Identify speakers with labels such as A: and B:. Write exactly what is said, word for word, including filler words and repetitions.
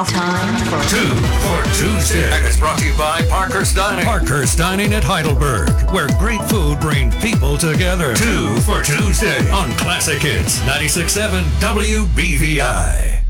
A: Time for
B: Two for Tuesday.
C: And it's brought to you by Parker's Dining.
B: Parker's Dining at Heidelberg, where great food brings people together. Two for Tuesday on Classic Hits ninety-six point seven W B V I.